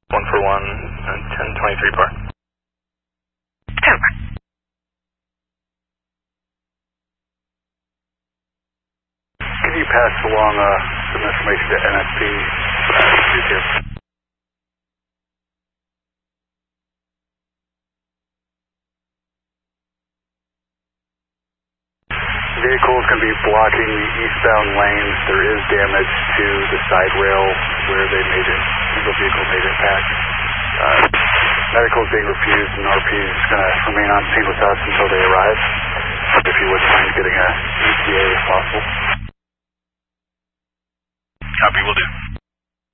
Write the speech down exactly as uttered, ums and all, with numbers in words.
one for one, and ten twenty-three par. Over. Can you pass along uh, some information to N S P? Uh, Vehicles can be blocking the eastbound lanes. There is damage to the side rail where they made it, single vehicle made impact. Uh, medical is being refused, and R P is going to remain on scene with us until they arrive. If you wouldn't mind getting a E T A if possible. Copy, will do.